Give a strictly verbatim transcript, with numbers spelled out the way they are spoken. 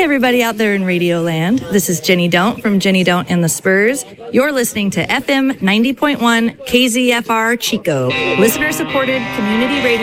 everybody out there in Radio Land. This is Jenny Don't from Jenny Don't and the Spurs. You're listening to F M ninety point one K Z F R Chico, listener-supported community radio.